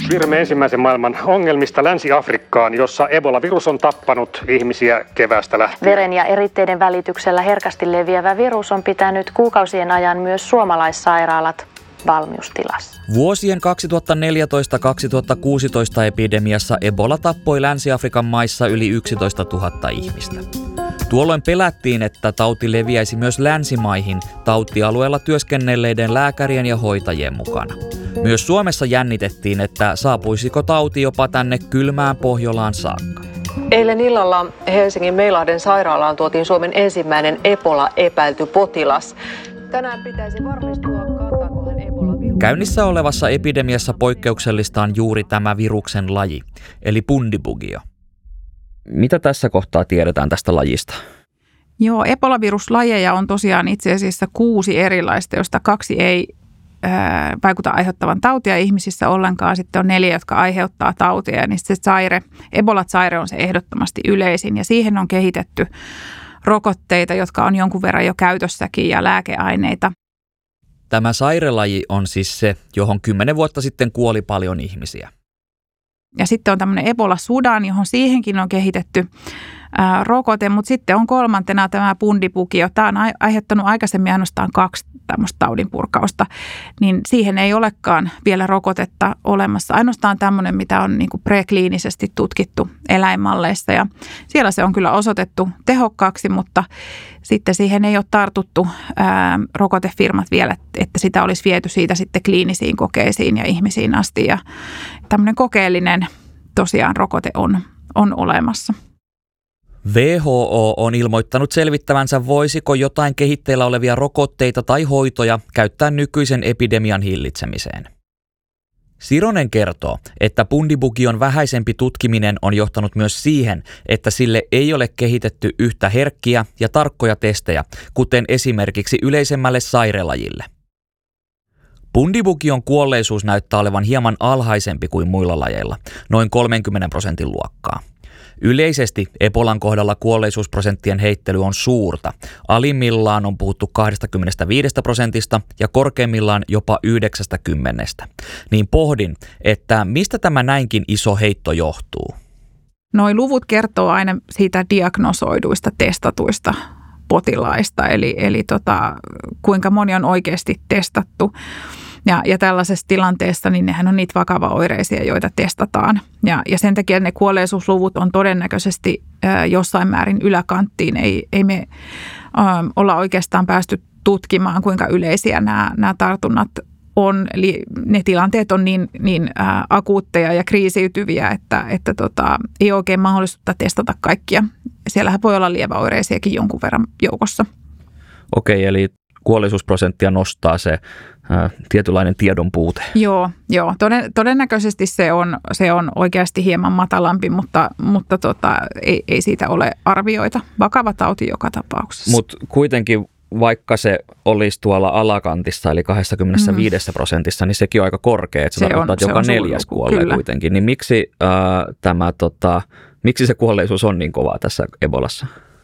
Siirrymme ensimmäisen maailman ongelmista Länsi-Afrikkaan, jossa Ebola-virus on tappanut ihmisiä keväästä lähtien. Veren ja eritteiden välityksellä herkästi leviävä virus on pitänyt kuukausien ajan myös suomalaissairaalat valmiustilassa. Vuosien 2014-2016 epidemiassa Ebola tappoi Länsi-Afrikan maissa yli 11 000 ihmistä. Tuolloin pelättiin, että tauti leviäisi myös länsimaihin tautialueella työskennelleiden lääkärien ja hoitajien mukana. Myös Suomessa jännitettiin, että saapuisiko tauti jopa tänne kylmään Pohjolaan saakka. Eilen illalla Helsingin Meilahden sairaalaan tuotiin Suomen ensimmäinen Ebola-epäilty potilas. Tänään pitäisi varmistua, kantaako hän Ebola-viruksen. Käynnissä olevassa epidemiassa poikkeuksellista on juuri tämä viruksen laji, eli bundibugyo. Mitä tässä kohtaa tiedetään tästä lajista? Joo, Ebola-viruslajeja on tosiaan itse asiassa 6 erilaista, joista 2 ei vaikuta aiheuttavan tautia ihmisissä ollenkaan. Sitten on 4, jotka aiheuttaa tautia, ja niistä se Ebola-saire on se ehdottomasti yleisin, ja siihen on kehitetty rokotteita, jotka on jonkun verran jo käytössäkin, ja lääkeaineita. Tämä sairelaji on siis se, johon 10 vuotta sitten kuoli paljon ihmisiä. Ja sitten on tämmöinen Ebola-Sudan, johon siihenkin on kehitetty rokote, mutta sitten on 3. tämä bundibugyo. Tämä on aiheuttanut aikaisemmin ainoastaan 2 tämmöistä taudinpurkausta, niin siihen ei olekaan vielä rokotetta olemassa. Ainoastaan tämmöinen, mitä on niin kuin prekliinisesti tutkittu eläinmalleissa, ja siellä se on kyllä osoitettu tehokkaaksi, mutta sitten siihen ei ole tartuttu rokotefirmat vielä, että sitä olisi viety siitä sitten kliinisiin kokeisiin ja ihmisiin asti, ja tämmöinen kokeellinen tosiaan rokote on olemassa. WHO on ilmoittanut selvittävänsä, voisiko jotain kehitteillä olevia rokotteita tai hoitoja käyttää nykyisen epidemian hillitsemiseen. Sironen kertoo, että bundibugyon vähäisempi tutkiminen on johtanut myös siihen, että sille ei ole kehitetty yhtä herkkiä ja tarkkoja testejä, kuten esimerkiksi yleisemmälle sairelajille. Bundibugyon kuolleisuus näyttää olevan hieman alhaisempi kuin muilla lajeilla, noin 30% luokkaa. Yleisesti Ebolan kohdalla kuolleisuusprosenttien heittely on suurta. Alimmillaan on puhuttu 25% ja korkeimmillaan jopa 90%. Niin pohdin, että mistä tämä näinkin iso heitto johtuu? Noi luvut kertoo aina siitä diagnosoiduista, testatuista potilaista, eli kuinka moni on oikeasti testattu. Ja tällaisessa tilanteessa niin nehän on niitä vakavaoireisia, joita testataan. Ja sen takia ne kuolleisuusluvut on todennäköisesti jossain määrin yläkanttiin. Ei me olla oikeastaan päästy tutkimaan, kuinka yleisiä nämä tartunnat on. Eli ne tilanteet on niin akuutteja ja kriisiytyviä, että ei oikein mahdollisuutta testata kaikkia. Siellähän voi olla lieväoireisiakin jonkun verran joukossa. Okei, eli kuolleisuusprosenttia nostaa se tietynlainen tiedon puute. Joo. Todennäköisesti se on oikeasti hieman matalampi, mutta ei siitä ole arvioita. Vakava tauti joka tapauksessa. Mutta kuitenkin vaikka se olisi tuolla alakantissa, eli 25%, niin sekin on aika korkea. Että se tarkoittaa, että joka 4. kuolee kuitenkin. Niin miksi se kuolleisuus on niin kovaa tässä Ebolassa?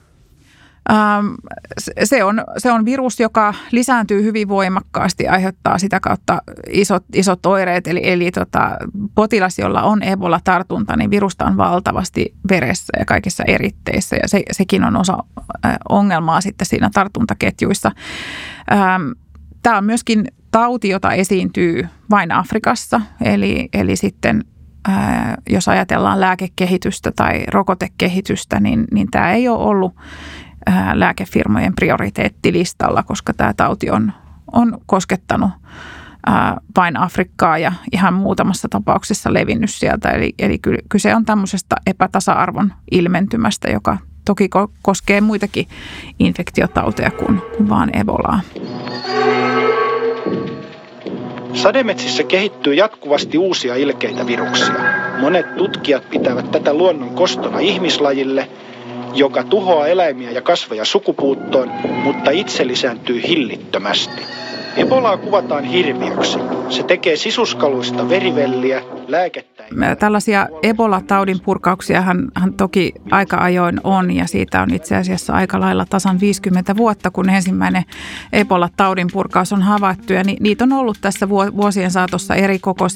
Se on virus, joka lisääntyy hyvin voimakkaasti, aiheuttaa sitä kautta isot oireet. Eli potilas, jolla on Ebola-tartunta, niin virusta on valtavasti veressä ja kaikissa eritteissä. Ja sekin on osa ongelmaa sitten siinä tartuntaketjuissa. Tämä on myöskin tauti, jota esiintyy vain Afrikassa. Eli sitten jos ajatellaan lääkekehitystä tai rokotekehitystä, niin tämä ei ole ollut lääkefirmojen prioriteettilistalla, koska tämä tauti on koskettanut vain Afrikkaa ja ihan muutamassa tapauksessa levinnyt sieltä. Eli kyse on tämmöisestä epätasa-arvon ilmentymästä, joka toki koskee muitakin infektiotauteja kuin vaan Ebolaa. Sademetsissä kehittyy jatkuvasti uusia ilkeitä viruksia. Monet tutkijat pitävät tätä luonnon kostona ihmislajille, joka tuhoaa eläimiä ja kasveja sukupuuttoon, mutta itse lisääntyy hillittömästi. Ebolaa kuvataan hirviöksi. Se tekee sisuskaluista verivelliä, lääkettä. Tällaisia Ebola-taudin purkauksiahan toki aika ajoin on, ja siitä on itse asiassa aika lailla tasan 50 vuotta, kun ensimmäinen Ebola-taudin purkaus on havaittu. Ja niitä on ollut tässä vuosien saatossa eri kokoisia.